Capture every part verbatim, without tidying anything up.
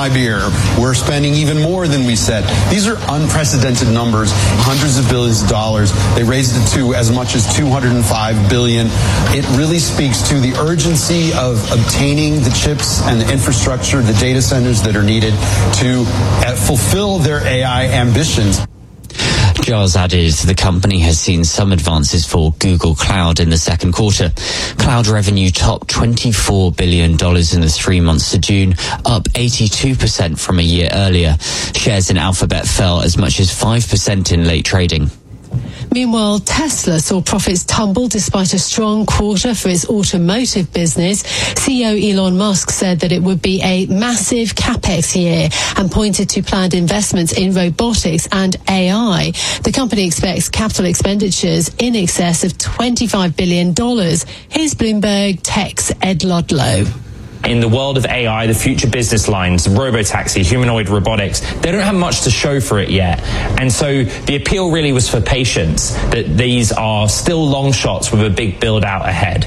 beer. We're spending even more than we said. These are unprecedented numbers, hundreds of billions of dollars. They raised it to as much as two hundred five billion dollars. It really speaks to the urgency of obtaining the chips and the infrastructure, the data centers that are needed to uh, fulfill their A I ambitions. Giles added the company has seen some advances for Google Cloud in the second quarter. Cloud revenue topped twenty-four billion dollars in the three months to June, up eighty-two percent from a year earlier. Shares in Alphabet fell as much as five percent in late trading. Meanwhile, Tesla saw profits tumble despite a strong quarter for its automotive business. C E O Elon Musk said that it would be a massive capex year and pointed to planned investments in robotics and A I. The company expects capital expenditures in excess of twenty-five billion dollars. Here's Bloomberg Tech's Ed Ludlow. In the world of A I, the future business lines, robotaxi, humanoid robotics, they don't have much to show for it yet. And so the appeal really was for patience, that these are still long shots with a big build out ahead.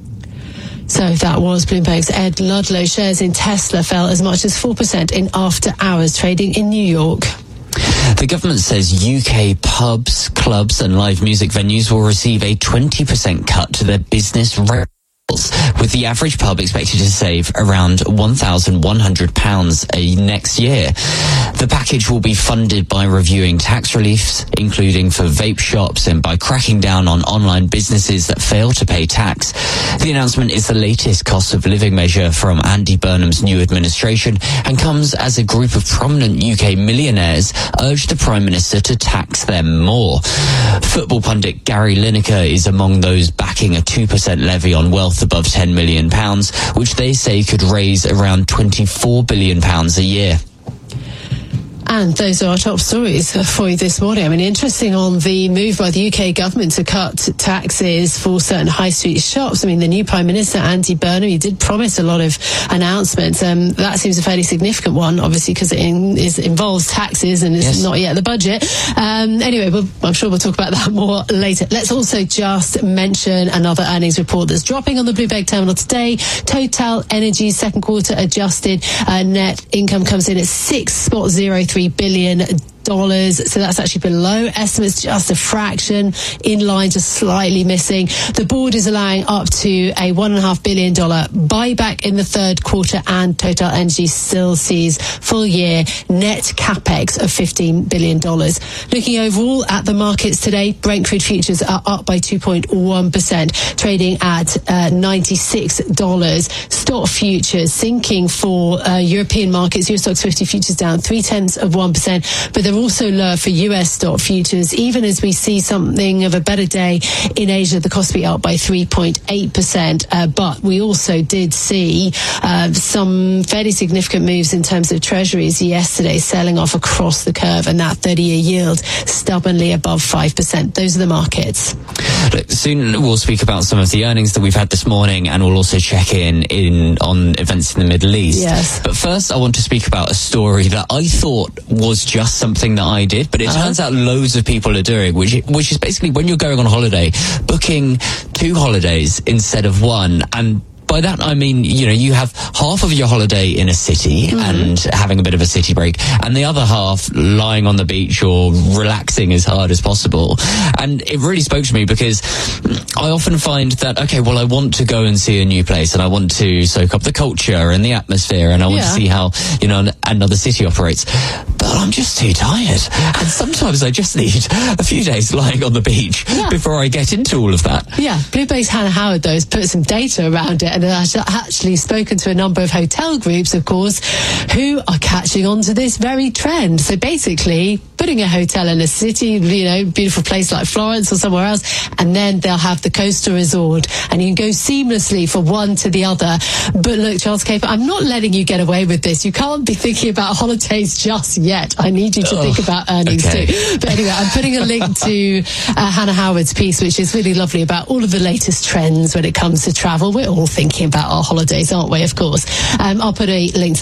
So that was Bloomberg's Ed Ludlow. Shares in Tesla fell as much as four percent in after-hours trading in New York. The government says U K pubs, clubs and live music venues will receive a twenty percent cut to their business rates, with the average pub expected to save around one thousand one hundred pounds next year. The package will be funded by reviewing tax reliefs, including for vape shops, and by cracking down on online businesses that fail to pay tax. The announcement is the latest cost of living measure from Andy Burnham's new administration and comes as a group of prominent U K millionaires urge the Prime Minister to tax them more. Football pundit Gary Lineker is among those backing a two percent levy on wealth above ten million pounds, which they say could raise around twenty-four billion pounds a year. And those are our top stories for you this morning. I mean, interesting on the move by the U K government to cut taxes for certain high street shops. I mean, the new Prime Minister, Andy Burnham, he did promise a lot of announcements. Um, that seems a fairly significant one, obviously, because it in, is, involves taxes and is yes. not yet the budget. Um, anyway, we'll, I'm sure we'll talk about that more later. Let's also just mention another earnings report that's dropping on the Bloomberg terminal today. Total Energy's second quarter adjusted uh, net income comes in at six point zero three billion dollars, so that's actually below estimates, just a fraction, in line, just slightly missing. The board is allowing up to a one and a half billion dollar buyback in the third quarter, and Total Energy still sees full year net capex of fifteen billion dollars. Looking overall at the markets today, Brent crude futures are up by two point one percent, trading at uh, ninety-six dollars. Stock futures sinking for uh, European markets. Euro Stoxx fifty futures down three tenths of one percent, but they're also lower for U S stock futures, even as we see something of a better day in Asia. The Kospi up by three point eight percent, uh, but we also did see uh, some fairly significant moves in terms of treasuries yesterday, selling off across the curve, and that thirty-year yield stubbornly above five percent. Those are the markets. Look, soon we'll speak about some of the earnings that we've had this morning, and we'll also check in, in on events in the Middle East. Yes. But first, I want to speak about a story that I thought was just something that I did, but it uh-huh. turns out loads of people are doing, which which is basically when you're going on holiday, booking two holidays instead of one. And by that, I mean, you know, you have half of your holiday in a city mm-hmm. and having a bit of a city break, and the other half lying on the beach or relaxing as hard as possible. And it really spoke to me, because I often find that, okay, well, I want to go and see a new place, and I want to soak up the culture and the atmosphere, and I want yeah. to see how, you know, another city operates. But I'm just too tired. And sometimes I just need a few days lying on the beach yeah. before I get into all of that. Yeah, Bloomberg's Hannah Howard, though, has put some data around it, and has actually spoken to a number of hotel groups, of course, who are catching on to this very trend. So basically, putting a hotel in a city, you know, beautiful place like Florence or somewhere else, and then they'll have the coastal resort, and you can go seamlessly from one to the other. But look, Charles Caper, I'm not letting you get away with this. You can't be thinking about holidays just yet. I need you to oh, think about earnings okay. too. But anyway, I'm putting a link to uh, Hannah Howard's piece, which is really lovely, about all of the latest trends when it comes to travel. We're all thinking about our holidays, aren't we? Of course. Um, I'll put a link to that in our podcast.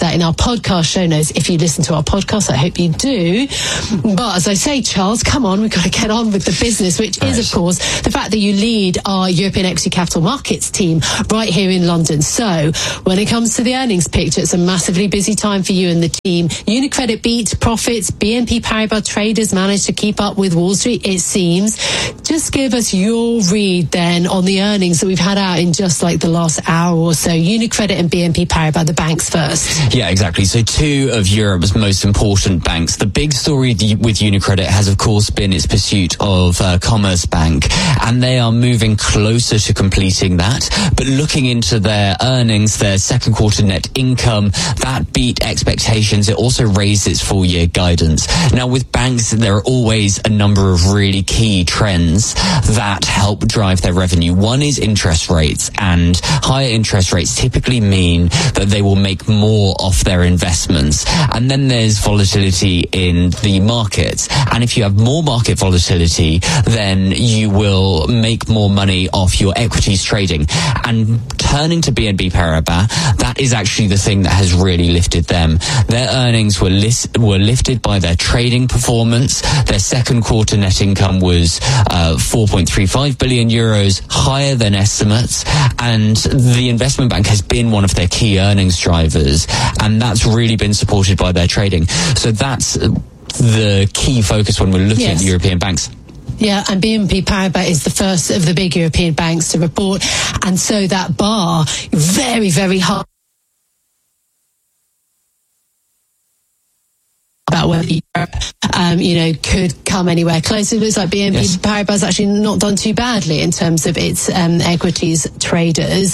podcast show notes if you listen to our podcast. I hope you do. But as I say, Charles, come on, we've got to get on with the business, which right. is, of course, the fact that you lead our European Equity Capital Markets team right here in London. So when it comes to the earnings picture, it's a massively busy time for you and the team. UniCredit beat profits. B N P Paribas traders managed to keep up with Wall Street, it seems. Just give us your read then on the earnings that we've had out in just like the last hour or so. UniCredit and B N P Paribas, the banks first. Yeah, exactly. So two of Europe's most important banks. The big story with UniCredit has, of course, been its pursuit of uh, Commerzbank, and they are moving closer to completing that. But looking into their earnings, their second quarter net income, that beat expectations. It also raised its full year guidance. Now, with banks, there are always a number of really key trends that help drive their revenue. One is interest rates, and higher interest rates typically mean that they will make more off their investments. And then there's volatility in the markets. And if you have more market volatility, then you will make more money off your equities trading. And turning to B N P Paribas, that is actually the thing that has really lifted them. Their earnings were list, were lifted by their trading performance. Their second quarter net income was uh, four point three five billion euros, higher than estimates. And the investment bank has been one of their key earnings drivers, and that's really been supported by their trading. So that's the key focus when we're looking yes. at the European banks. Yeah, and B N P Paribas is the first of the big European banks to report, and so that bar very, very high about whether Europe, um, you know, could come anywhere close. It looks like B N P yes. Paribas has actually not done too badly in terms of its um, equities traders.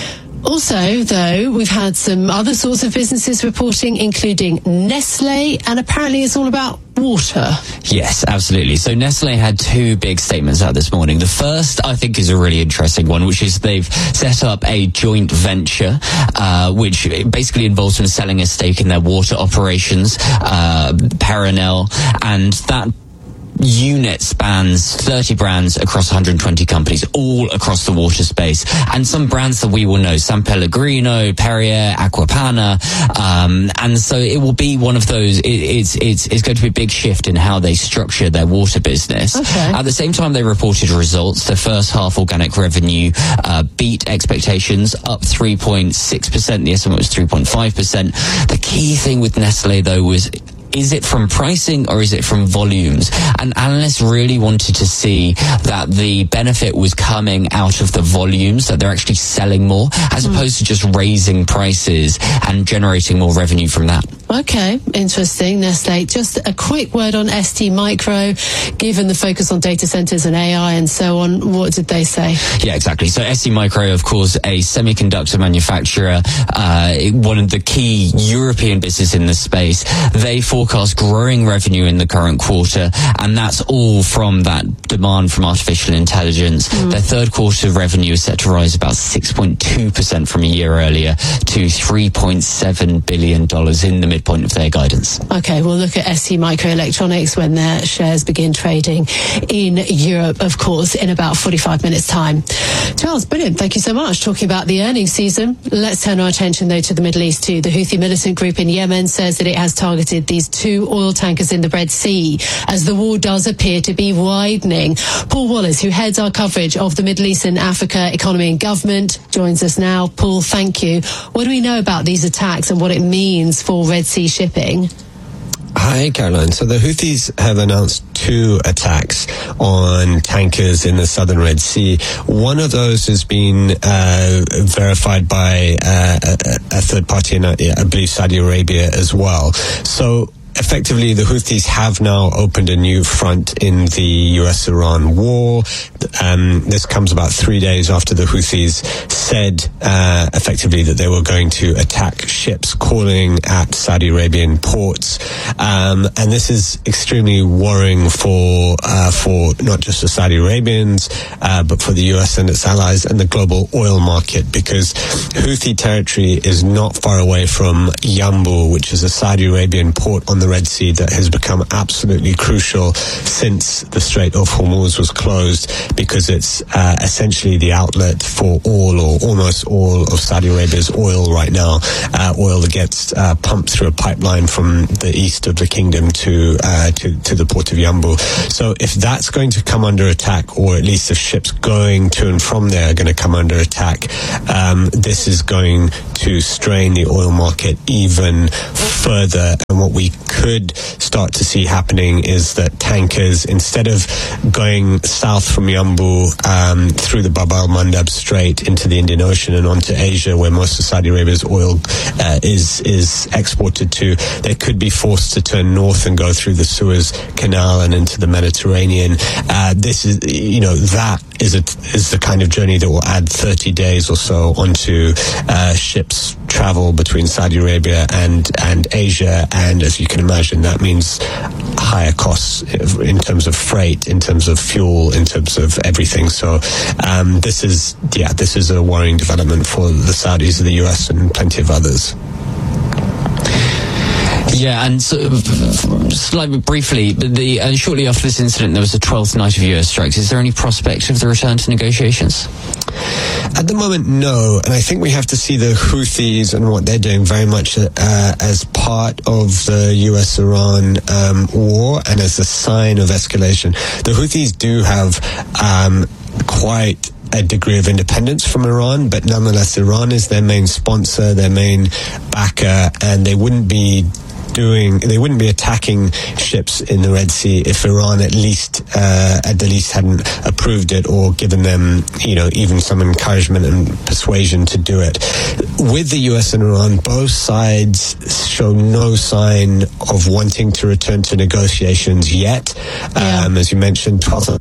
Also, though, we've had some other sorts of businesses reporting, including Nestlé, and apparently it's all about water. Yes, absolutely. So Nestlé had two big statements out this morning. The first, I think, is a really interesting one, which is they've set up a joint venture, uh, which basically involves them selling a stake in their water operations, uh, Perenel, and that unit spans thirty brands across one hundred twenty companies, all across the water space. And some brands that we will know, San Pellegrino, Perrier, Aquapana. Um, and so it will be one of those, it, it's, it's, it's going to be a big shift in how they structure their water business. Okay. At the same time, they reported results. The first half organic revenue uh, beat expectations, up three point six percent. The estimate was three point five percent. The key thing with Nestlé, though, was, is it from pricing or is it from volumes? And analysts really wanted to see that the benefit was coming out of the volumes, that they're actually selling more, as mm. opposed to just raising prices and generating more revenue from that. Okay, interesting, Nestlé. Just a quick word on S T Micro. Given the focus on data centers and A I and so on, what did they say? Yeah, exactly. So S T Micro, of course, a semiconductor manufacturer, uh, one of the key European businesses in this space. They forecast growing revenue in the current quarter, and that's all from that demand from artificial intelligence. Mm. Their third quarter revenue is set to rise about six point two percent from a year earlier to three point seven billion dollars in the midpoint of their guidance. Okay, we'll look at S T Microelectronics when their shares begin trading in Europe, of course, in about forty-five minutes' time. Charles, brilliant. Thank you so much. Talking about the earnings season, let's turn our attention, though, to the Middle East, too. The Houthi militant group in Yemen says that it has targeted these two oil tankers in the Red Sea as the war does appear to be widening. Paul Wallace, who heads our coverage of the Middle East and Africa economy and government, joins us now. Paul, thank you. What do we know about these attacks and what it means for Red Sea shipping? Hi, Caroline. So the Houthis have announced two attacks on tankers in the southern Red Sea. One of those has been uh, verified by uh, a, a third party in, uh, I believe, Saudi Arabia as well. So effectively, the Houthis have now opened a new front in the U S Iran war. Um, this comes about three days after the Houthis said uh, effectively that they were going to attack ships calling at Saudi Arabian ports. Um, and this is extremely worrying for uh, for not just the Saudi Arabians, uh, but for the U S and its allies and the global oil market, because Houthi territory is not far away from Yanbu, which is a Saudi Arabian port on the the Red Sea that has become absolutely crucial since the Strait of Hormuz was closed, because it's uh, essentially the outlet for all or almost all of Saudi Arabia's oil right now, uh, oil that gets uh, pumped through a pipeline from the east of the kingdom to, uh, to to the port of Yanbu. So if that's going to come under attack, or at least if ships going to and from there are going to come under attack, um, this is going to strain the oil market even further. And what we could start to see happening is that tankers, instead of going south from Yanbu um, through the Bab al-Mandab Strait into the Indian Ocean and onto Asia, where most of Saudi Arabia's oil uh, is is exported to, they could be forced to turn north and go through the Suez Canal and into the Mediterranean. Uh, this is, you know, that is a, is the kind of journey that will add thirty days or so onto uh, ships travel between Saudi Arabia and and Asia, and as you can imagine, that means higher costs in terms of freight, in terms of fuel, in terms of everything. So um, this is, yeah, this is a worrying development for the Saudis, the U S, and plenty of others. Yeah, and so, slightly briefly, the uh, shortly after this incident, there was a twelfth night of U S strikes. Is there any prospect of the return to negotiations? At the moment, no. And I think we have to see the Houthis and what they're doing very much uh, as part of the U S Iran um, war and as a sign of escalation. The Houthis do have um, quite a degree of independence from Iran, but nonetheless, Iran is their main sponsor, their main backer, and they wouldn't be doing, they wouldn't be attacking ships in the Red Sea if Iran at least, uh, at the least hadn't approved it or given them, you know, even some encouragement and persuasion to do it. With the U S and Iran, both sides show no sign of wanting to return to negotiations yet. Yeah. Um, as you mentioned, twelve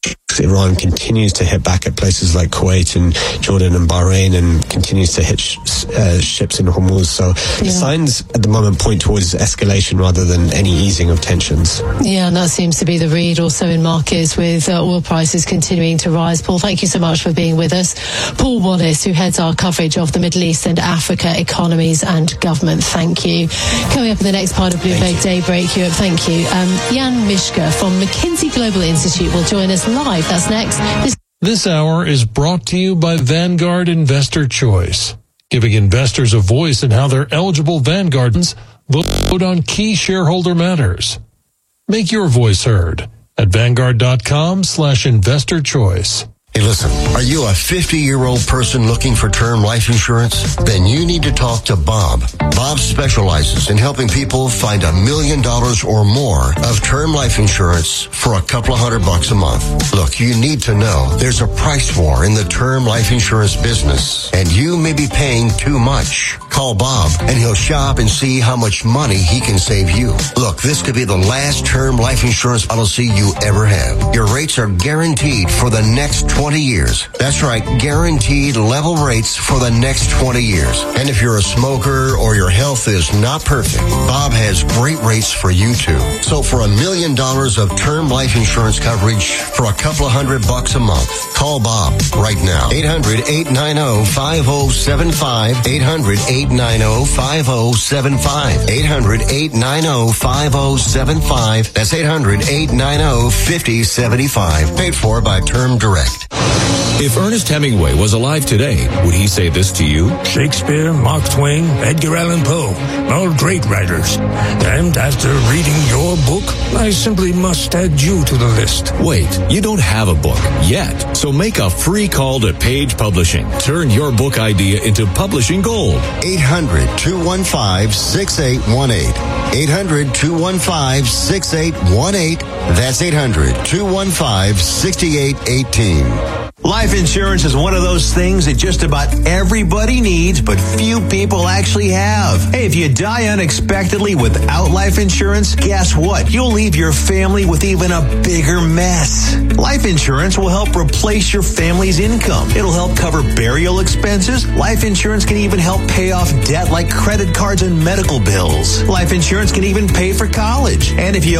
Iran continues to hit back at places like Kuwait and Jordan and Bahrain, and continues to hit sh- uh, ships in Hormuz. So yeah. the signs at the moment point towards escalation rather than any easing of tensions. Yeah, and that seems to be the read also in markets, with uh, oil prices continuing to rise. Paul, thank you so much for being with us. Paul Wallace, who heads our coverage of the Middle East and Africa economies and government. Thank you. Coming up in the next part of Bloomberg Daybreak Europe, thank you. Um, Jan Mishka from McKinsey Global Institute will join us live. That's next. This This hour is brought to you by Vanguard Investor Choice, giving investors a voice in how their eligible Vanguardians vote on key shareholder matters. Make your voice heard at Vanguard.com slash investor choice. Hey, listen, are you a fifty-year-old person looking for term life insurance? Then you need to talk to Bob. Bob specializes in helping people find a million dollars or more of term life insurance for a couple of hundred bucks a month. Look, you need to know there's a price war in the term life insurance business, and you may be paying too much. Call Bob, and he'll shop and see how much money he can save you. Look, this could be the last term life insurance policy you ever have. Your rates are guaranteed for the next twenty years. That's right, guaranteed level rates for the next twenty years. And if you're a smoker or your health is not perfect, Bob has great rates for you too. So for a million dollars of term life insurance coverage for a couple of hundred bucks a month, call Bob right now. eight hundred, eight nine zero, five zero seven five. eight hundred, eight nine zero, five zero seven five. eight hundred, eight nine zero, five zero seven five. That's eight hundred, eight nine zero, five zero seven five. Paid for by Term Direct. If Ernest Hemingway was alive today, would he say this to you? Shakespeare, Mark Twain, Edgar Allan Poe, all great writers. And after reading your book, I simply must add you to the list. Wait, you don't have a book yet. So make a free call to Page Publishing. Turn your book idea into publishing gold. eight hundred, two one five, six eight one eight. eight hundred, two one five, six eight one eight. That's eight hundred, two one five, six eight one eight. Life insurance is one of those things that just about everybody needs, but few people actually have. Hey, if you die unexpectedly without life insurance, guess what? You'll leave your family with even a bigger mess. Life insurance will help replace your family's income. It'll help cover burial expenses. Life insurance can even help pay off debt like credit cards and medical bills. Life insurance can even pay for college. And if you...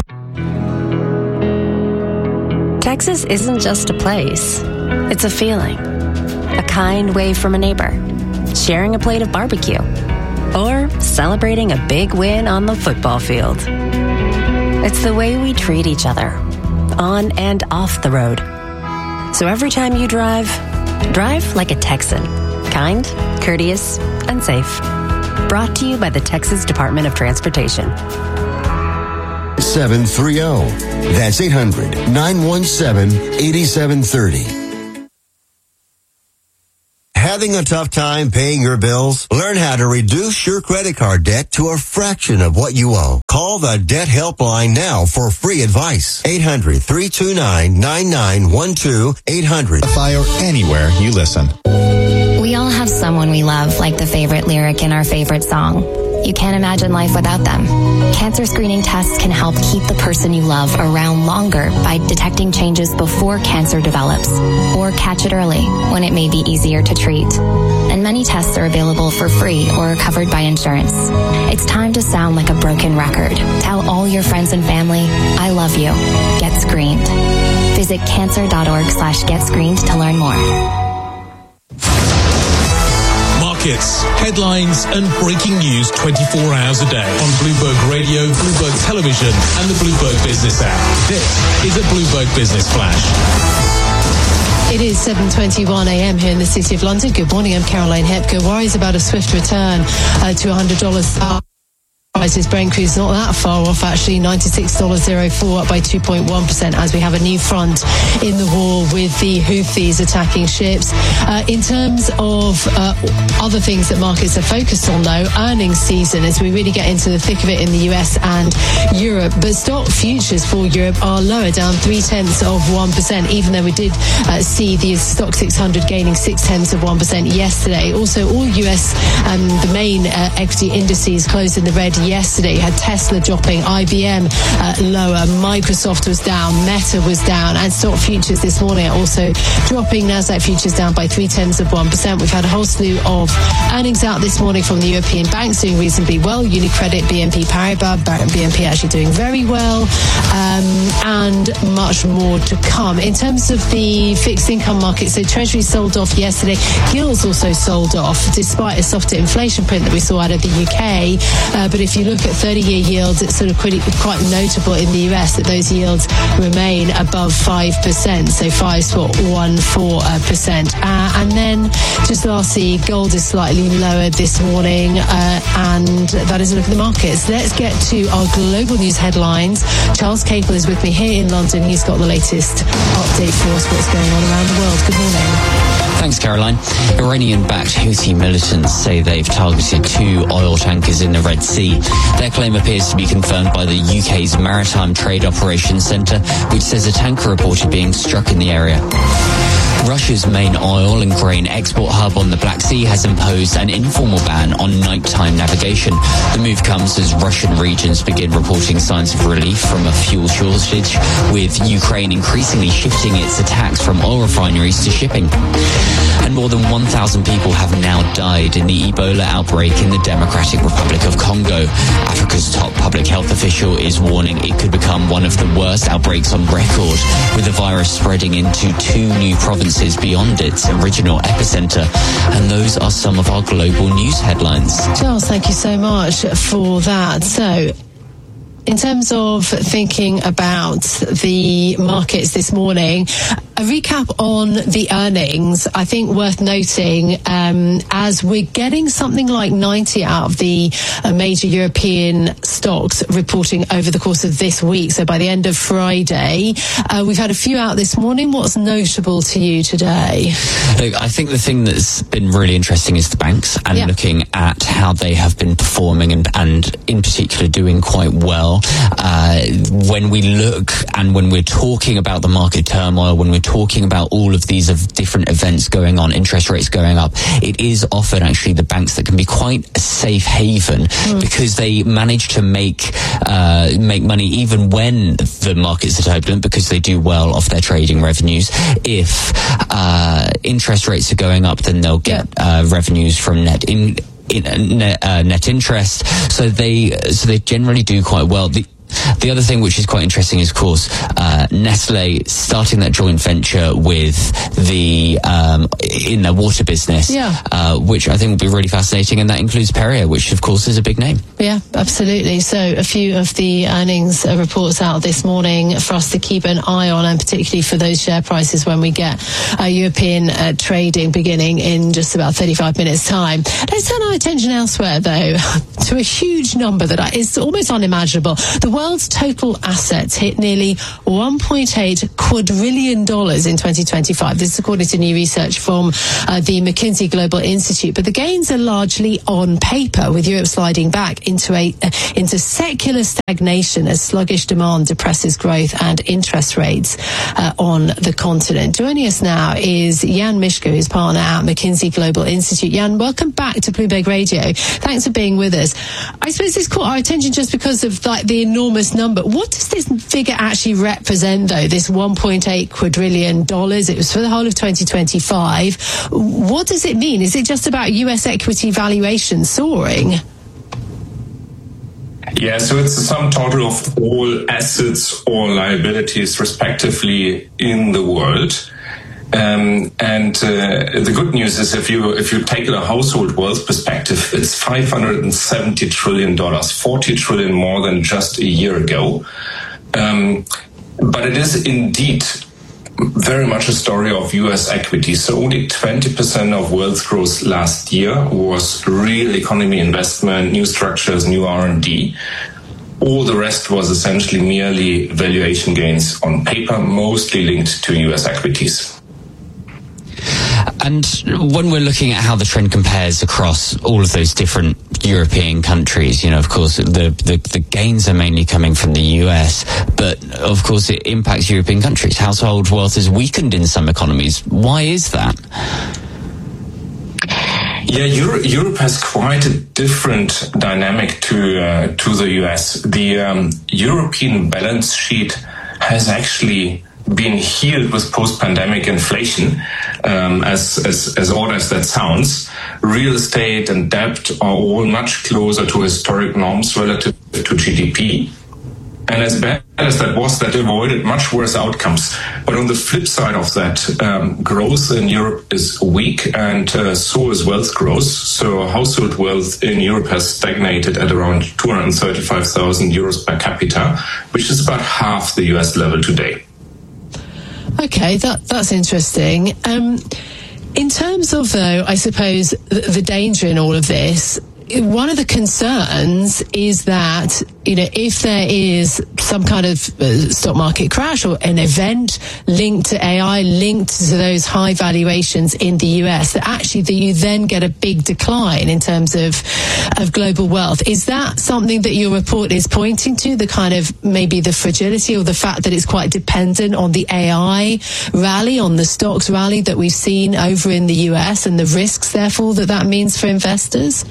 Texas isn't just a place. It's a feeling. A kind wave from a neighbor. Sharing a plate of barbecue. or celebrating a big win on the football field. It's the way we treat each other, on and off the road. So every time you drive, drive like a Texan. Kind, courteous, and safe. Brought to you by the Texas Department of Transportation. seven three zero. That's eight hundred, nine one seven, eight seven three zero. Having a tough time paying your bills? Learn how to reduce your credit card debt to a fraction of what you owe. Call the Debt Helpline now for free advice. eight hundred, three two nine, nine nine one two. eight hundred. Fire anywhere you listen. We all have someone we love, like the favorite lyric in our favorite song. You can't imagine life without them. Cancer screening tests can help keep the person you love around longer by detecting changes before cancer develops, or catch it early when it may be easier to treat. And many tests are available for free or are covered by insurance. It's time to sound like a broken record. Tell all your friends and family, I love you. Get screened. Visit cancer.org slash get screened to learn more. Markets, headlines, and breaking news twenty-four hours a day on Bloomberg Radio, Bloomberg Television, and the Bloomberg Business app. This is a Bloomberg Business Flash. It is seven twenty-one a.m. here in the City of London. Good morning, I'm Caroline Hepker. Worries about a swift return uh, to one hundred dollars. Prices, Brent crude not that far off, actually, ninety-six dollars oh four, up by two point one percent as we have a new front in the war with the Houthis attacking ships. Uh, in terms of uh, other things that markets are focused on, though, earnings season, as we really get into the thick of it in the U S and Europe. But stock futures for Europe are lower, down three-tenths of one percent, even though we did uh, see the Stock six hundred gaining six-tenths of one percent yesterday. Also, all U S and um, the main uh, equity indices closed in the red yesterday. You had Tesla dropping, I B M uh, lower, Microsoft was down, Meta was down, and stock futures this morning are also dropping. Nasdaq futures down by three-tenths of one percent. We've had a whole slew of earnings out this morning from the European banks doing reasonably well. UniCredit, B N P Paribas, B N P actually doing very well, um, and much more to come. In terms of the fixed income market, so Treasury sold off yesterday. Gilts also sold off, despite a softer inflation print that we saw out of the U K. Uh, but if you look at thirty-year yields, it's sort of pretty, quite notable in the U S that those yields remain above five percent, so five point one four percent. Uh, and then, just lastly, gold is slightly lower this morning, uh, and that is a look at the markets. Let's get to our global news headlines. Charles Capel is with me here in London. He's got the latest update for us, what's going on around the world. Good morning. Thanks, Caroline. Iranian-backed Houthi militants say they've targeted two oil tankers in the Red Sea. Their claim appears to be confirmed by the U K's Maritime Trade Operations Centre, which says a tanker reported being struck in the area. Russia's main oil and grain export hub on the Black Sea has imposed an informal ban on nighttime navigation. The move comes as Russian regions begin reporting signs of relief from a fuel shortage, with Ukraine increasingly shifting its attacks from oil refineries to shipping. And more than one thousand people have now died in the Ebola outbreak in the Democratic Republic of Congo. Africa's top public health official is warning it could become one of the worst outbreaks on record, with the virus spreading into two new provinces beyond its original epicenter. And those are some of our global news headlines. Charles, thank you so much for that. So, in terms of thinking about the markets this morning, a recap on the earnings, I think worth noting, um, as we're getting something like ninety out of the uh, major European stocks reporting over the course of this week. So by the end of Friday, uh, we've had a few out this morning. What's notable to you today? Look, I think the thing that's been really interesting is the banks, and yeah. looking at how they have been performing and, and in particular doing quite well. Uh, when we look and when we're talking about the market turmoil, when we're talking about all of these of different events going on, interest rates going up, it is often actually the banks that can be quite a safe haven mm. because they manage to make uh, make money even when the markets are turbulent, because they do well off their trading revenues. If uh, interest rates are going up, then they'll get yeah. uh, revenues from net in. In, uh, net, uh, net interest, so they so they generally do quite well. The, The other thing which is quite interesting is, of course, uh, Nestle starting that joint venture with the um, in their water business, yeah. uh, which I think will be really fascinating, and that includes Perrier, which of course is a big name. Yeah, absolutely. So a few of the earnings uh, reports out this morning for us to keep an eye on, and particularly for those share prices when we get uh, European uh, trading beginning in just about thirty-five minutes' time. Let's turn our attention elsewhere, though, to a huge number that is almost unimaginable. The world's total assets hit nearly one point eight quadrillion dollars in twenty twenty-five. This is according to new research from uh, the McKinsey Global Institute. But the gains are largely on paper, with Europe sliding back into a uh, into secular stagnation as sluggish demand depresses growth and interest rates uh, on the continent. Joining us now is Jan Mischke, who's partner at McKinsey Global Institute. Jan, welcome back to Bloomberg Radio. Thanks for being with us. I suppose this caught our attention just because of like the enormous number. What does this figure actually represent, though, this one point eight quadrillion dollars? It was for the whole of twenty twenty-five. What does it mean? Is it just about U S equity valuation soaring? Yeah, so it's the sum total of all assets or liabilities, respectively, in the world. Um, and uh, the good news is, if you if you take a household wealth perspective, it's five hundred seventy trillion dollars, forty trillion more than just a year ago. Um, but it is indeed very much a story of U S equity. So only twenty percent of wealth growth last year was real economy investment, new structures, new R and D. All the rest was essentially merely valuation gains on paper, mostly linked to U S equities. And when we're looking at how the trend compares across all of those different European countries, you know, of course, the, the, the gains are mainly coming from the U S, but of course it impacts European countries. Household wealth is weakened in some economies. Why is that? Yeah, Europe, Europe has quite a different dynamic to uh, to the U S. The um, European balance sheet has actually been healed with post-pandemic inflation, um, as, as as odd as that sounds. Real estate and debt are all much closer to historic norms relative to G D P. And as bad as that was, that avoided much worse outcomes. But on the flip side of that, um, growth in Europe is weak, and uh, so is wealth growth. So household wealth in Europe has stagnated at around two hundred thirty-five thousand euros per capita, which is about half the U S level today. Okay, that that's interesting. Um, in terms of, though, I suppose, the, the danger in all of this, one of the concerns is that, you know, if there is some kind of uh, stock market crash or an event linked to A I, linked to those high valuations in the U S, that actually that you then get a big decline in terms of of global wealth. Is that something that your report is pointing to, the kind of maybe the fragility or the fact that it's quite dependent on the A I rally, on the stocks rally that we've seen over in the U S, and the risks, therefore, that that means for investors?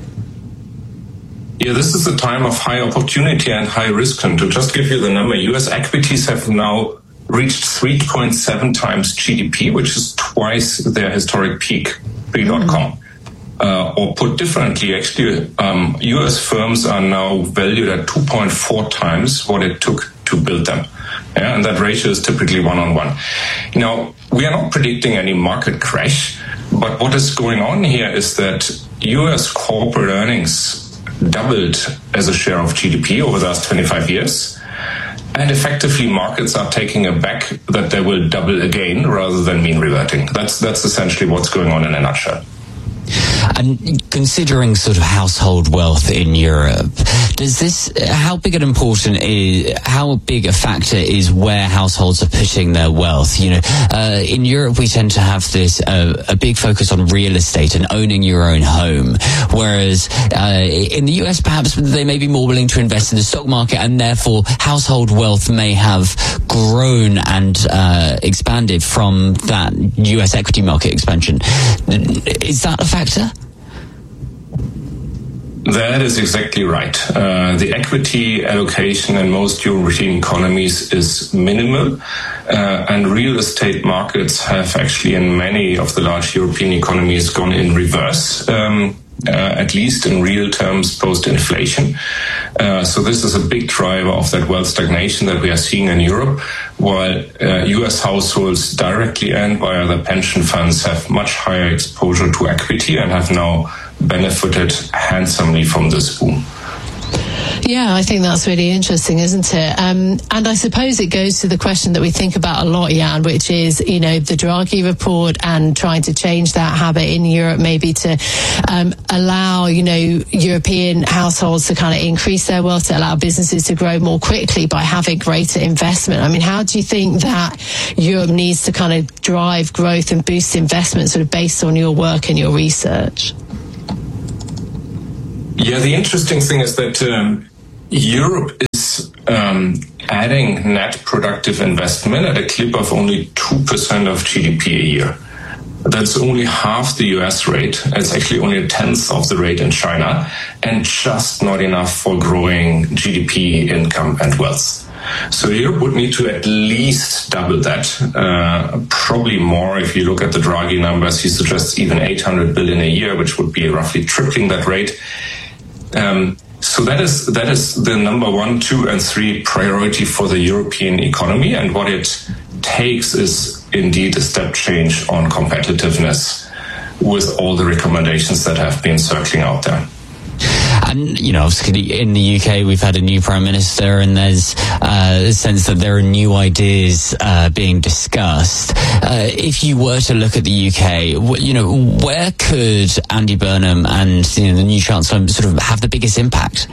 Yeah, this is a time of high opportunity and high risk. And to just give you the number, U S equities have now reached three point seven times G D P, which is twice their historic peak, pre dot com. Uh, or put differently, actually, um, U S firms are now valued at two point four times what it took to build them. Yeah, and that ratio is typically one on one. Now, we are not predicting any market crash, but what is going on here is that U S corporate earnings doubled as a share of G D P over the last twenty-five years. And effectively, markets are taking a bet that they will double again rather than mean reverting. That's, that's essentially what's going on in a nutshell. And considering sort of household wealth in Europe, does this, how big an important is, how big a factor is where households are putting their wealth? You know, uh, in Europe we tend to have this, uh, a big focus on real estate and owning your own home. Whereas, uh, in the U S perhaps they may be more willing to invest in the stock market, and therefore household wealth may have grown and, uh, expanded from that U S equity market expansion. Is that a factor? That is exactly right. Uh, the equity allocation in most European economies is minimal, uh, and real estate markets have actually in many of the large European economies gone in reverse. Um, uh, at least in real terms post-inflation. Uh, so this is a big driver of that wealth stagnation that we are seeing in Europe, while uh, U S households directly and via their pension funds have much higher exposure to equity and have now benefited handsomely from this boom. Yeah, I think that's really interesting, isn't it? Um, and I suppose it goes to the question that we think about a lot, Jan, which is, you know, the Draghi report and trying to change that habit in Europe, maybe to um, allow, you know, European households to kind of increase their wealth, to allow businesses to grow more quickly by having greater investment. I mean, how do you think that Europe needs to kind of drive growth and boost investment, sort of based on your work and your research? Yeah, the interesting thing is that um, Europe is um, adding net productive investment at a clip of only two percent of G D P a year. That's only half the U S rate. It's actually only a tenth of the rate in China, and just not enough for growing G D P, income, and wealth. So Europe would need to at least double that, uh, probably more. If you look at the Draghi numbers, he suggests even eight hundred billion a year, which would be roughly tripling that rate. Um, so that is that is the number one, two, and three priority for the European economy, and what it takes is indeed a step change on competitiveness with all the recommendations that have been circling out there. And, you know, obviously in the U K, we've had a new Prime Minister, and there's uh, a sense that there are new ideas uh, being discussed. Uh, if you were to look at the U K, you know, where could Andy Burnham and, you know, the new Chancellor sort of have the biggest impact?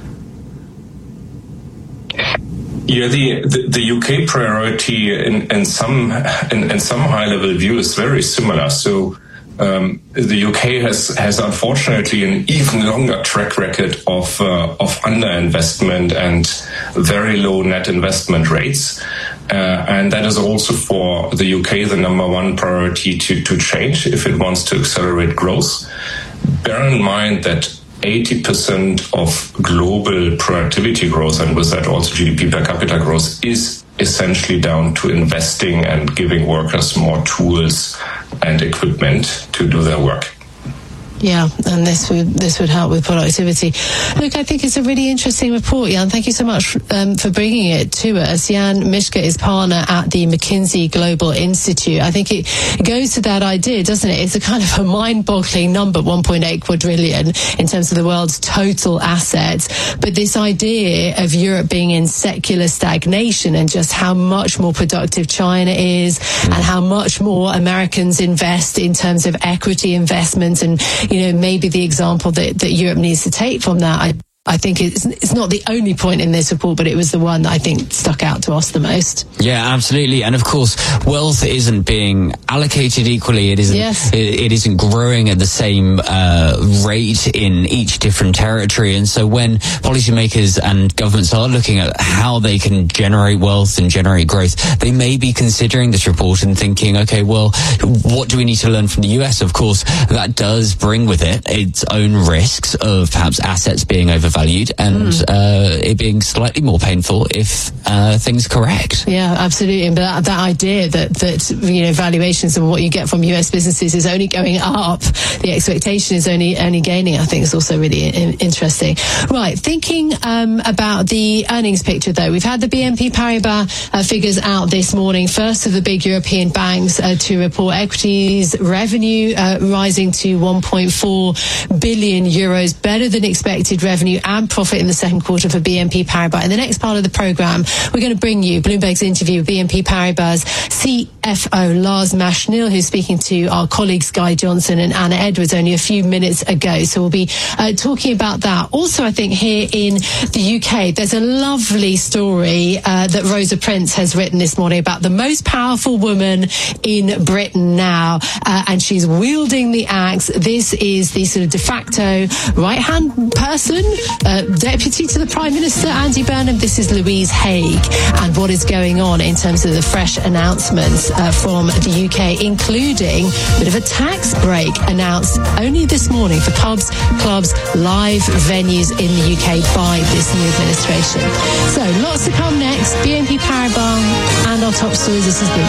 Yeah, the, the, the U K priority in, in some in, in some high-level view is very similar. So Um, the U K has, has unfortunately an even longer track record of uh, of underinvestment and very low net investment rates, uh, and that is also for the U K the number one priority to to change if it wants to accelerate growth. Bear in mind that eighty percent of global productivity growth, and with that also G D P per capita growth, is essentially down to investing and giving workers more tools and equipment to do their work. Yeah, and this would this would help with productivity. Look, I think it's a really interesting report, Jan. Thank you so much um, for bringing it to us. Jan Mischke is partner at the McKinsey Global Institute. I think it goes to that idea, doesn't it? It's a kind of a mind-boggling number, one point eight quadrillion in terms of the world's total assets. But this idea of Europe being in secular stagnation and just how much more productive China is and how much more Americans invest in terms of equity investments, and you know, maybe the example that, that Europe needs to take from that. I, I think it's, it's not the only point in this report, but it was the one that I think stuck out to us the most. Yeah, absolutely. And of course, wealth isn't being allocated equally. It isn't, yes. it, it isn't growing at the same uh, rate in each different territory. And so when policymakers and governments are looking at how they can generate wealth and generate growth, they may be considering this report and thinking, okay, well, what do we need to learn from the U S? Of course, that does bring with it its own risks of perhaps assets being overvalued and mm. uh, it being slightly more painful if uh, things correct. Yeah, absolutely. But that, that idea that, that, you know, valuations and what you get from U S businesses is only going up, the expectation is only only gaining, I think is also really in, interesting. Right, thinking um, about the earnings picture, though. We've had the B N P Paribas uh, figures out this morning, first of the big European banks uh, to report equities revenue uh, rising to one point four billion euros, better than expected revenue and profit in the second quarter for B N P Paribas. In the next part of the programme, we're going to bring you Bloomberg's interview with B N P Paribas C F O Lars Machenil, who's speaking to our colleagues Guy Johnson and Anna Edwards only a few minutes ago. So we'll be uh, talking about that. Also, I think here in the U K, there's a lovely story uh, that Rosa Prince has written this morning about the most powerful woman in Britain now, uh, and she's wielding the axe. This is the sort of de facto right-hand person, Uh, Deputy to the Prime Minister, Andy Burnham. This is Louise Haigh, and what is going on in terms of the fresh announcements uh, from the U K, including a bit of a tax break announced only this morning for pubs, clubs, live venues in the U K by this new administration. So lots to come next. B N P Paribas and our top stories. This is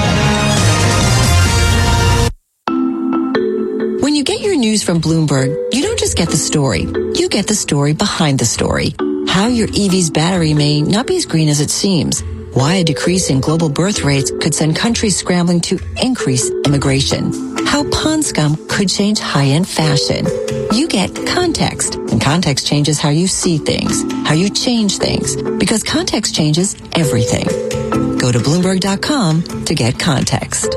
Bloomberg. When you get your news from Bloomberg, you don't just get get the story. You get the story behind the story. How your E V's battery may not be as green as it seems. Why a decrease in global birth rates could send countries scrambling to increase immigration. How pond scum could change high-end fashion. You get context, and context changes how you see things, how you change things, because context changes everything. Go to Bloomberg dot com to get context.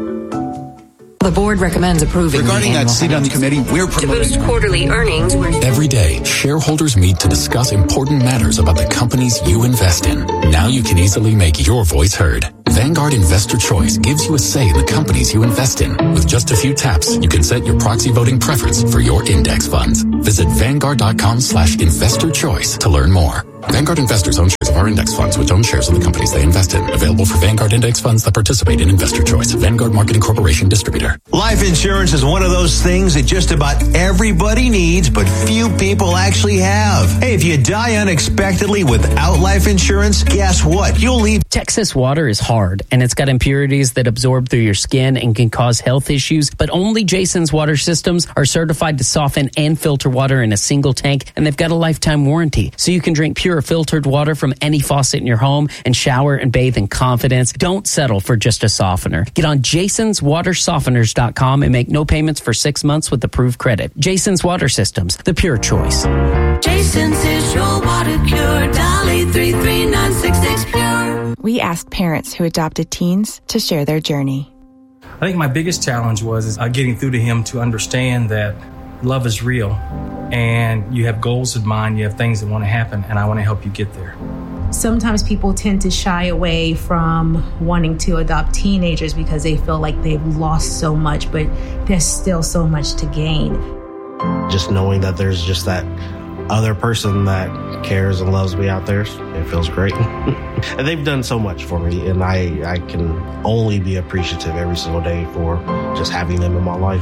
The board recommends approving Regarding that seat on the committee, we're promoting to boost quarterly earnings. Every day, shareholders meet to discuss important matters about the companies you invest in. Now you can easily make your voice heard. Vanguard Investor Choice gives you a say in the companies you invest in. With just a few taps, you can set your proxy voting preference for your index funds. Visit Vanguard dot com slash investor choice to learn more. Vanguard investors own shares of our index funds, which own shares of the companies they invest in. Available for Vanguard index funds that participate in Investor Choice. Vanguard Marketing Corporation distributor. Life insurance is one of those things that just about everybody needs, but few people actually have. Hey, if you die unexpectedly without life insurance, guess what? You'll leave. Texas water is hard, and it's got impurities that absorb through your skin and can cause health issues, but only Jason's water systems are certified to soften and filter water in a single tank, and they've got a lifetime warranty, so you can drink pure filtered water from any faucet in your home and shower and bathe in confidence. Don't settle for just a softener. Get on jasons water softeners dot com and make no payments for six months with approved credit. Jason's Water Systems, the pure choice. Jason's is your water cure. Dolly three three nine six six pure. We asked parents who adopted teens to share their journey. I think my biggest challenge was is, uh, getting through to him to understand that love is real and you have goals in mind, you have things that want to happen, and I want to help you get there. Sometimes people tend to shy away from wanting to adopt teenagers because they feel like they've lost so much, but there's still so much to gain. Just knowing that there's just that other person that cares and loves me out there, it feels great. And they've done so much for me, and I, I can only be appreciative every single day for just having them in my life.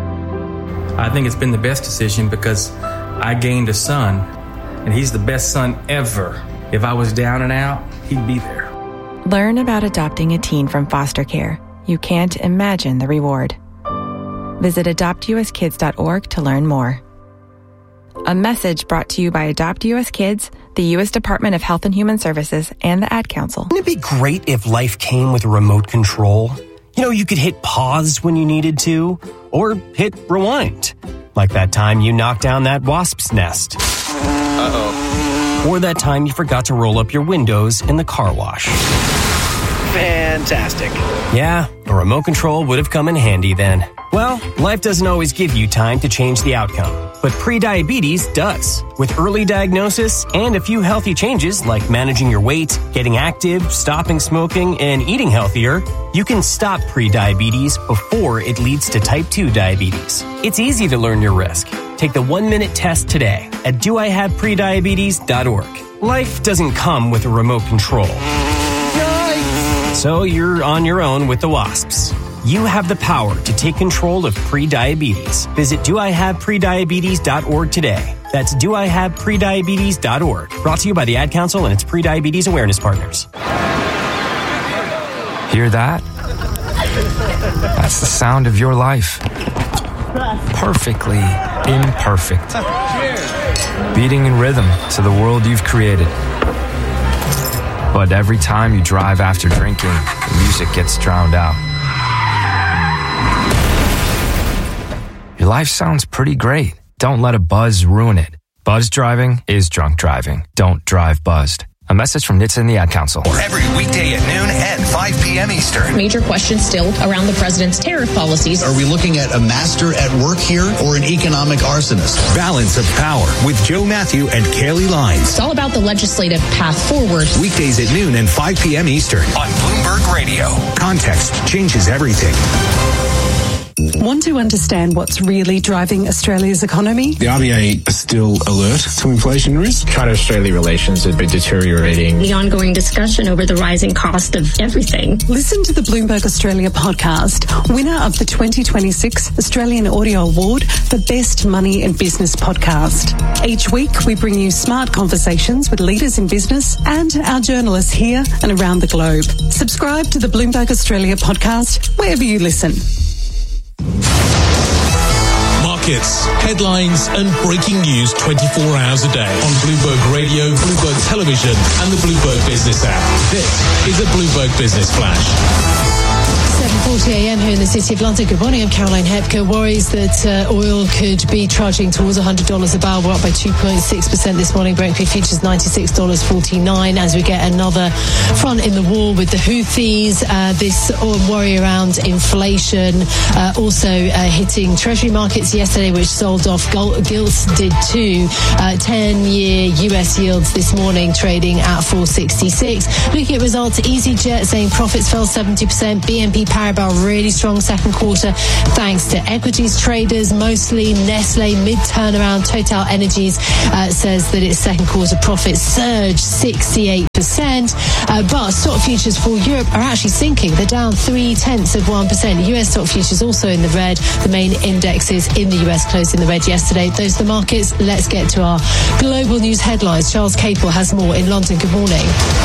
I think it's been the best decision because I gained a son, and he's the best son ever. If I was down and out, he'd be there. Learn about adopting a teen from foster care. You can't imagine the reward. Visit adopt u s kids dot org to learn more. A message brought to you by Adopt U S Kids, the U S Department of Health and Human Services, and the Ad Council. Wouldn't it be great if life came with a remote control? You know, you could hit pause when you needed to, or hit rewind. Like that time you knocked down that wasp's nest. Uh-oh. Or that time you forgot to roll up your windows in the car wash. Fantastic. Yeah, a remote control would have come in handy then. Well, life doesn't always give you time to change the outcome, but prediabetes does. With early diagnosis and a few healthy changes like managing your weight, getting active, stopping smoking, and eating healthier, you can stop prediabetes before it leads to type two diabetes. It's easy to learn your risk. Take the one-minute test today at do I have prediabetes dot org. Life doesn't come with a remote control. Yikes! So you're on your own with the wasps. You have the power to take control of prediabetes. Visit do I have prediabetes dot org today. That's do I have prediabetes dot org. Brought to you by the Ad Council and its Prediabetes Awareness Partners. Hear that? That's the sound of your life. Perfectly imperfect. Beating in rhythm to the world you've created. But every time you drive after drinking, the music gets drowned out. Your life sounds pretty great. Don't let a buzz ruin it. Buzz driving is drunk driving. Don't drive buzzed. A message from N H T S A and the Ad Council. Every weekday at noon and five p.m. Eastern. Major questions still around the president's tariff policies. Are we looking at a master at work here or an economic arsonist? Balance of Power with Joe Matthew and Kaylee Lines. It's all about the legislative path forward. Weekdays at noon and five p.m. Eastern on Bloomberg Radio. Context changes everything. Want to understand what's really driving Australia's economy? The R B A is still alert to inflation risk. China-Australia relations have been deteriorating. The ongoing discussion over the rising cost of everything. Listen to the Bloomberg Australia podcast, winner of the twenty twenty-six Australian Audio Award for Best Money and Business Podcast. Each week, we bring you smart conversations with leaders in business and our journalists here and around the globe. Subscribe to the Bloomberg Australia podcast wherever you listen. Mark markets, headlines and breaking news twenty-four hours a day on Bloomberg Radio, Bloomberg Television and the Bloomberg Business app. This is a Bloomberg Business Flash. seven forty a m here in the City of London. Good morning, I'm Caroline Hepker. Worries that uh, oil could be trudging towards one hundred dollars a barrel. We're up by two point six percent this morning. Brent crude futures ninety-six dollars forty-nine as we get another front in the war with the Houthis. Uh, this worry around inflation uh, also uh, hitting Treasury markets yesterday, which sold off. Gilts did too. Uh, ten-year U S yields this morning trading at four sixty-six. Looking at results, EasyJet saying profits fell seventy percent. B N P Paribas really strong second quarter thanks to equities traders, mostly Nestle mid-turnaround. Total Energies uh, says that its second quarter profits surged sixty-eight percent, uh, but stock futures for Europe are actually sinking. They're down three tenths of one percent. U S stock futures also in the red. The main indexes in the U S closed in the red yesterday. Those are the markets. Let's get to our global news headlines. Charles Capel has more in London. Good morning.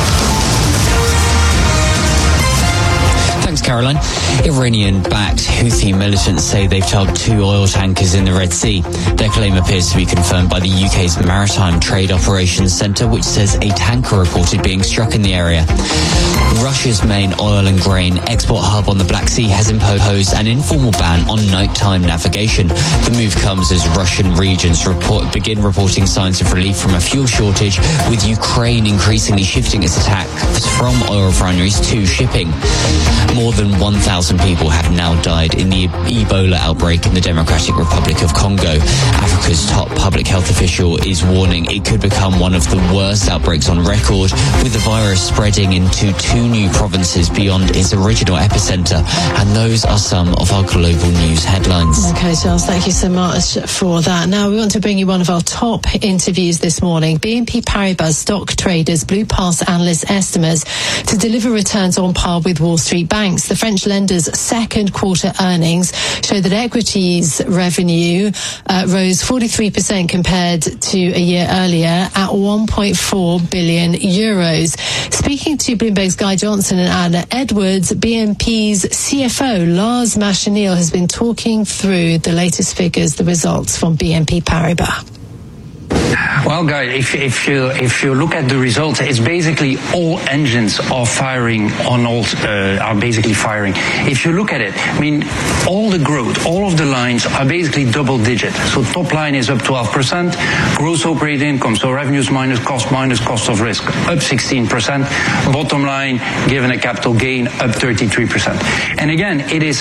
Thanks, Caroline. Iranian-backed Houthi militants say they've tugged two oil tankers in the Red Sea. Their claim appears to be confirmed by the U K's Maritime Trade Operations Centre, which says a tanker reported being struck in the area. Russia's main oil and grain export hub on the Black Sea has imposed an informal ban on nighttime navigation. The move comes as Russian regions report, begin reporting signs of relief from a fuel shortage, with Ukraine increasingly shifting its attacks from oil refineries to shipping. More than one thousand people have now died in the Ebola outbreak in the Democratic Republic of Congo. Africa's top public health official is warning it could become one of the worst outbreaks on record, with the virus spreading into two new provinces beyond its original epicenter. And those are some of our global news headlines. Okay, Charles, thank you so much for that. Now we want to bring you one of our top interviews this morning. B N P Paribas stock traders blew past analyst estimates to deliver returns on par with Wall Street banks. The French lender's second quarter earnings show that equities revenue uh, rose forty-three percent compared to a year earlier at one point four billion euros. Speaking to Bloomberg's Guy Johnson and Anna Edwards, B N P's C F O Lars Machenil has been talking through the latest figures, the results from B N P Paribas. Well, guys, if, if you if you look at the results, it's basically all engines are firing on all uh, are basically firing. If you look at it, I mean, all the growth, all of the lines are basically double digit. So top line is up twelve percent, gross operating income, so revenues minus cost minus cost of risk, up sixteen percent. Bottom line, given a capital gain, up thirty-three percent. And again, it is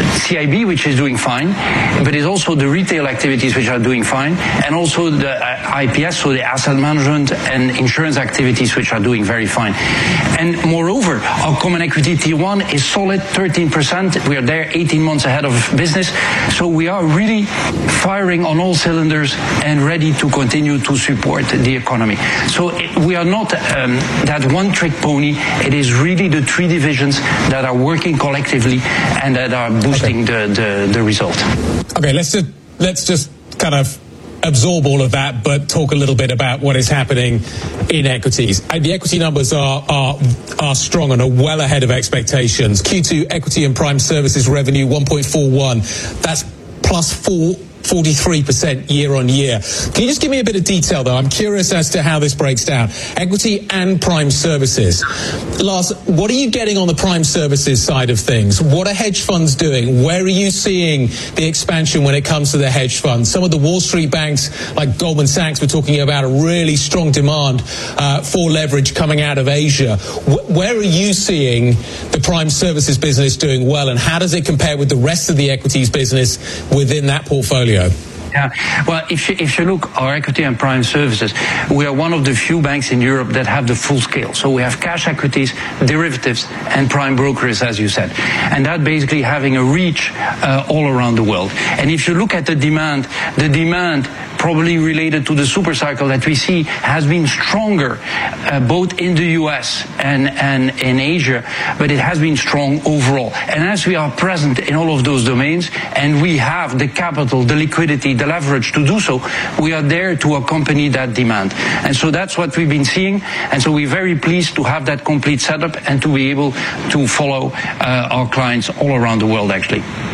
C I B which is doing fine, but it's also the retail activities which are doing fine, and also the uh, I P S, so the asset management and insurance activities, which are doing very fine. And moreover, our common equity Tier one is solid, thirteen percent. We are there eighteen months ahead of business. So we are really firing on all cylinders and ready to continue to support the economy. So it, we are not um, that one-trick pony. It is really the three divisions that are working collectively and that are boosting okay. the, the, the result. Okay, let's just, let's just kind of absorb all of that, but talk a little bit about what is happening in equities. And the equity numbers are, are are strong and are well ahead of expectations. Q two equity and prime services revenue one point four one. That's plus four. forty-three percent year on year. Can you just give me a bit of detail, though? I'm curious as to how this breaks down. Equity and prime services. Lars, what are you getting on the prime services side of things? What are hedge funds doing? Where are you seeing the expansion when it comes to the hedge funds? Some of the Wall Street banks, like Goldman Sachs, were talking about a really strong demand uh, for leverage coming out of Asia. W- where are you seeing the prime services business doing well, and how does it compare with the rest of the equities business within that portfolio? Yeah, well, if you, if you look, our equity and prime services, we are one of the few banks in Europe that have the full scale. So we have cash equities, derivatives, and prime brokers, as you said. And that basically having a reach uh, all around the world. And if you look at the demand, the demand probably related to the super cycle that we see has been stronger uh, both in the U S and, and in Asia, but it has been strong overall. And as we are present in all of those domains, and we have the capital, the liquidity, the leverage to do so, we are there to accompany that demand. And so that's what we've been seeing. And so we're very pleased to have that complete setup and to be able to follow uh, our clients all around the world, actually.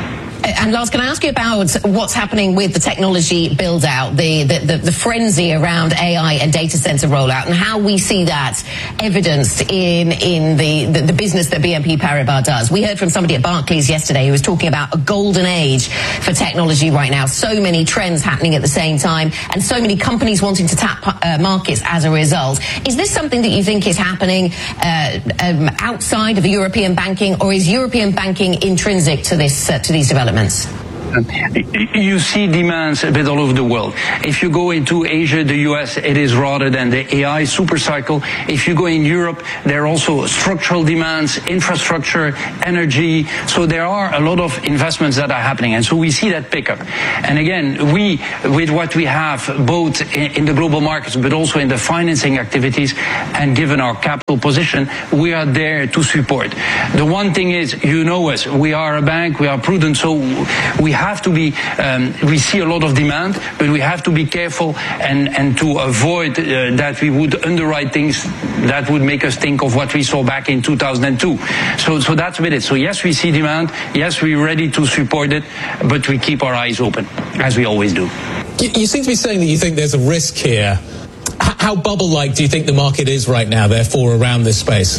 And Lars, can I ask you about what's happening with the technology build out, the, the, the, the frenzy around A I and data center rollout, and how we see that evidenced in, in the, the, the business that B N P Paribas does? We heard from somebody at Barclays yesterday who was talking about a golden age for technology right now. So many trends happening at the same time, and so many companies wanting to tap uh, markets as a result. Is this something that you think is happening uh, um, outside of European banking, or is European banking intrinsic to this uh, to these developments? You see demands a bit all over the world. If you go into Asia, the U S, it is rather than the A I super cycle. If you go in Europe, there are also structural demands, infrastructure, energy. So there are a lot of investments that are happening. And so we see that pickup. And again, we, with what we have, both in the global markets, but also in the financing activities, and given our capital position, we are there to support. The one thing is, you know us, we are a bank, we are prudent, so we have have to be, um, we see a lot of demand, but we have to be careful and, and to avoid uh, that we would underwrite things that would make us think of what we saw back in two thousand two. So, so that's with it. So yes, we see demand. Yes, we're ready to support it, but we keep our eyes open, as we always do. You, you seem to be saying that you think there's a risk here. H- how bubble-like do you think the market is right now, therefore, around this space?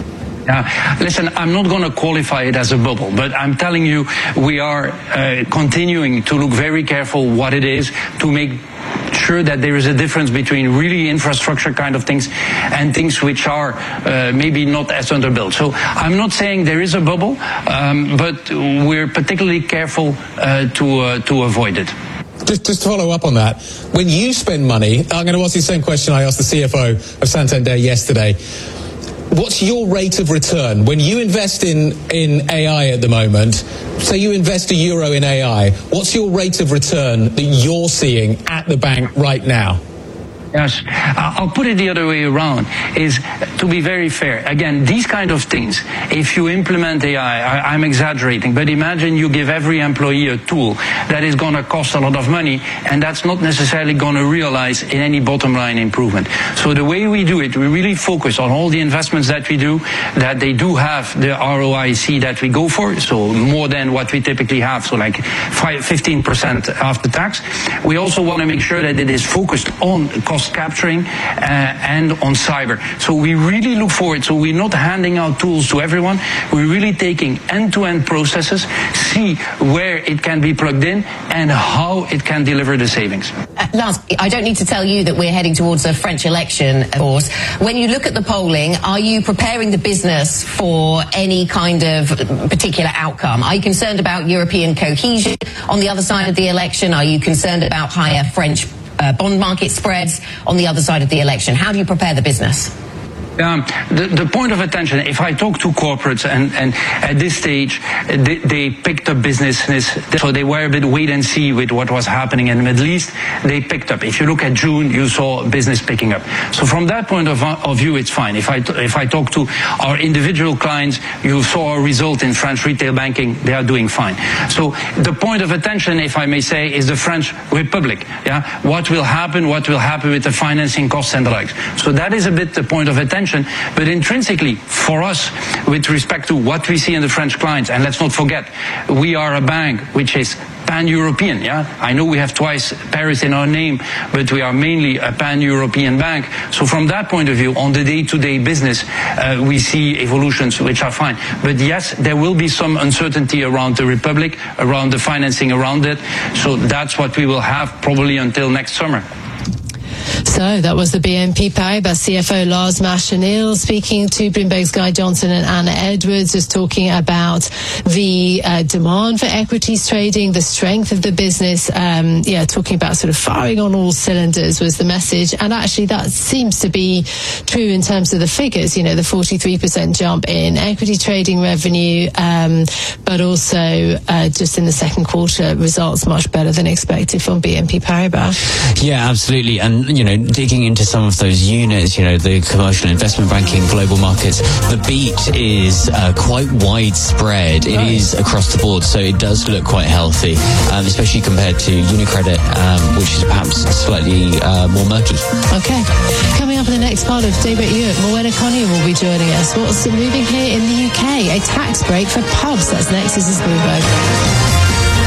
Uh, listen, I'm not going to qualify it as a bubble, but I'm telling you, we are uh, continuing to look very careful what it is to make sure that there is a difference between really infrastructure kind of things and things which are uh, maybe not as underbuilt. So I'm not saying there is a bubble, um, but we're particularly careful uh, to uh, to avoid it. Just, just to follow up on that, when you spend money, I'm going to ask you the same question I asked the C F O of Santander yesterday. What's your rate of return? When you invest in, in A I at the moment, say you invest a euro in A I, what's your rate of return that you're seeing at the bank right now? Yes, I'll put it the other way around, is to be very fair. Again, these kind of things, if you implement A I, I I'm exaggerating, but imagine you give every employee a tool that is going to cost a lot of money, and that's not necessarily going to realize in any bottom line improvement. So the way we do it, we really focus on all the investments that we do, that they do have the R O I C that we go for, so more than what we typically have, so like fifteen percent after tax. We also want to make sure that it is focused on cost capturing uh, and on cyber. So we really look forward. So we're not handing out tools to everyone. We're really taking end-to-end processes, see where it can be plugged in and how it can deliver the savings. Uh, Lars, I don't need to tell you that we're heading towards a French election, of course. When you look at the polling, are you preparing the business for any kind of particular outcome? Are you concerned about European cohesion on the other side of the election? Are you concerned about higher French Uh, bond market spreads on the other side of the election? How do you prepare the business? Um, the, the point of attention, if I talk to corporates and, and at this stage, they, they picked up businesses, so they were a bit wait and see with what was happening in the Middle East. They picked up. If you look at June, you saw business picking up. So from that point of, of view, it's fine. If I, if I talk to our individual clients, you saw a result in French retail banking, they are doing fine. So the point of attention, if I may say, is the French Republic. Yeah, what will happen, what will happen with the financing costs and the likes. So that is a bit the point of attention. But intrinsically, for us, with respect to what we see in the French clients, and let's not forget, we are a bank which is pan-European, yeah? I know we have twice Paris in our name, but we are mainly a pan-European bank. So from that point of view, on the day-to-day business, uh, we see evolutions which are fine. But yes, there will be some uncertainty around the Republic, around the financing around it. So that's what we will have probably until next summer. So that was the B N P Paribas C F O Lars Machenil speaking to Bloomberg's Guy Johnson and Anna Edwards, just talking about the uh, demand for equities trading, the strength of the business. Um, yeah, talking about sort of firing on all cylinders was the message. And actually that seems to be true in terms of the figures, you know, the forty-three percent jump in equity trading revenue, um, but also uh, just in the second quarter results much better than expected from B N P Paribas. Yeah, absolutely. And, you know, digging into some of those units, you know, the commercial investment banking, global markets, the beat is uh, quite widespread. It is across the board, so it does look quite healthy, um, especially compared to UniCredit, um, which is perhaps slightly uh, more murky. Okay. Coming up in the next part of Daybreak Europe, Morwenna Connion will be joining us. What's moving here in the U K? A tax break for pubs. That's next. This is Bloomberg.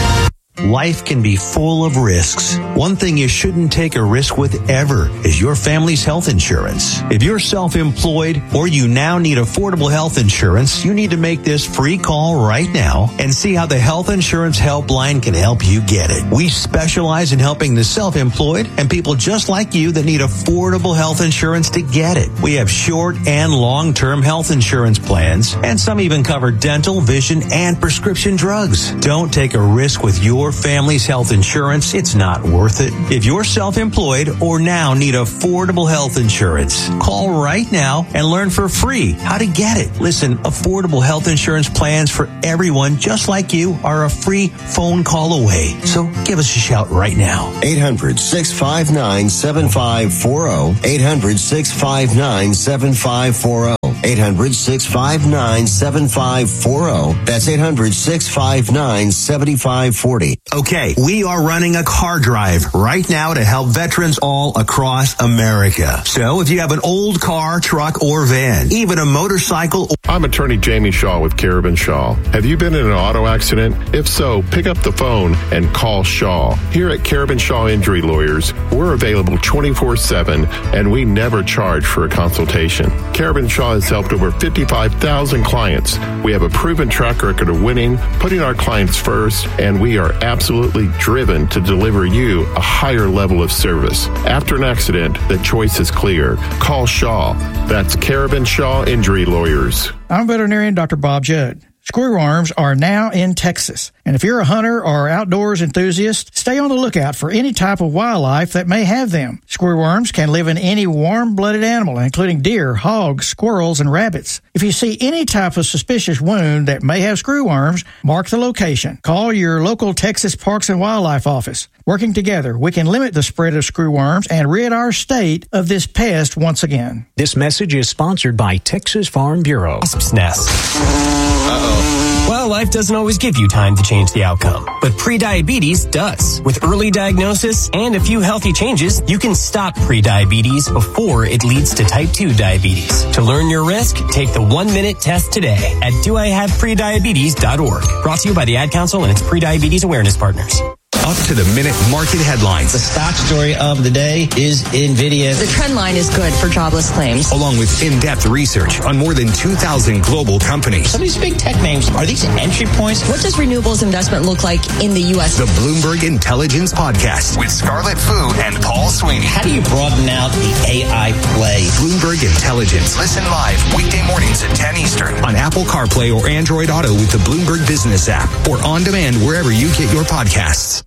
Life can be full of risks. One thing you shouldn't take a risk with ever is your family's health insurance. If you're self-employed or you now need affordable health insurance, you need to make this free call right now and see how the Health Insurance Helpline can help you get it. We specialize in helping the self-employed and people just like you that need affordable health insurance to get it. We have short and long-term health insurance plans, and some even cover dental, vision, and prescription drugs. Don't take a risk with your family's health insurance. It's not worth it. If you're self-employed or now need affordable health insurance, call right now and learn for free how to get it. Listen, affordable health insurance plans for everyone just like you are a free phone call away. So give us a shout right now. eight hundred, six five nine, seven five four zero. eight hundred, six five nine, seven five four zero. eight hundred, six five nine, seven five four zero. That's eight hundred, six five nine, seven five four zero. Okay, we are running a car drive right now to help veterans all across America. So if you have an old car, truck, or van, even a motorcycle. I'm attorney Jamie Shaw with Carabin Shaw. Have you been in an auto accident? If so, pick up the phone and call Shaw. Here at Carabin Shaw Injury Lawyers, we're available twenty-four seven and we never charge for a consultation. Carabin Shaw has helped over fifty-five thousand clients. We have a proven track record of winning, putting our clients first, and we are absolutely driven to deliver you a higher level of service. After an accident, the choice is clear. Call Shaw. That's Carabin Shaw Injury Lawyers. I'm veterinarian Doctor Bob Judd. Screwworms are now in Texas. And if you're a hunter or outdoors enthusiast, stay on the lookout for any type of wildlife that may have them. Screwworms can live in any warm-blooded animal, including deer, hogs, squirrels, and rabbits. If you see any type of suspicious wound that may have screwworms, mark the location. Call your local Texas Parks and Wildlife office. Working together, we can limit the spread of screwworms and rid our state of this pest once again. This message is sponsored by Texas Farm Bureau. Wasp's nest. Uh-oh. Well, life doesn't always give you time to change the outcome, but prediabetes does. With early diagnosis and a few healthy changes, you can stop prediabetes before it leads to type two diabetes. To learn your risk, take the one-minute test today at do I have prediabetes dot org. Brought to you by the Ad Council and its prediabetes awareness partners. Up to the minute market headlines. The stock story of the day is NVIDIA. The trend line is good for jobless claims. Along with in-depth research on more than two thousand global companies. Some of these big tech names, are these entry points? What does renewables investment look like in the U S? The Bloomberg Intelligence Podcast with Scarlett Fu and Paul Sweeney. How do you broaden out the A I play? Bloomberg Intelligence. Listen live weekday mornings at ten Eastern on Apple CarPlay or Android Auto with the Bloomberg Business app or on demand wherever you get your podcasts.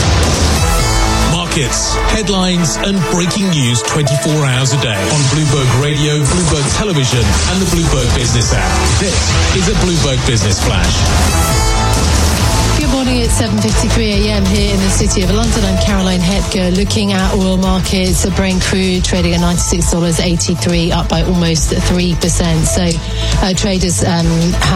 Markets, headlines, and breaking news twenty-four hours a day on Bloomberg Radio, Bloomberg Television, and the Bloomberg Business app. This is a Bloomberg Business Flash. Good morning, it's seven fifty-three a.m. here in the City of London. I'm Caroline Hepker looking at oil markets. Brent crude trading at ninety-six dollars and eighty-three cents, up by almost three percent. So uh, traders um,